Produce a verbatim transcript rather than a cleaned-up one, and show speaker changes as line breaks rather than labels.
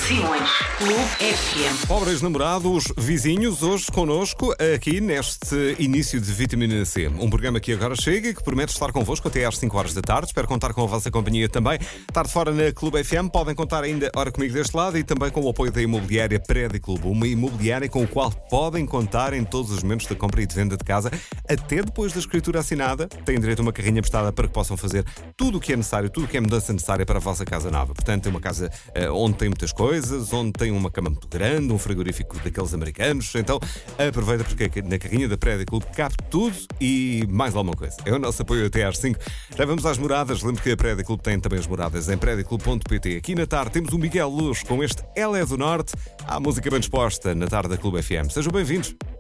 Simões, Clube F M.
Pobres namorados, vizinhos, hoje connosco aqui neste início de Vitamina C. Um programa que agora chega e que promete estar convosco até às cinco horas da tarde. Espero contar com a vossa companhia também. Tarde fora na Clube F M. Podem contar ainda, ora comigo deste lado, e também com o apoio da imobiliária Prédio Clube. Uma imobiliária com o qual podem contar em todos os momentos da compra e de venda de casa, até depois da escritura assinada. Têm direito a uma carrinha prestada para que possam fazer tudo o que é necessário, tudo o que é mudança necessária para a vossa casa nova. Portanto, é uma casa uh, onde tem muitas coisas, onde tem uma cama muito grande, um frigorífico daqueles americanos. Então, aproveita, porque na carrinha da Prédio Clube cabe tudo e mais alguma coisa. É o nosso apoio até às cinco. Já vamos às moradas. Lembro que a Prédio Clube tem também as moradas em prédio clube ponto pt. Aqui na tarde temos o Miguel Luz com este Ela é do Norte. Há música bem disposta na tarde da Clube F M. Sejam bem-vindos.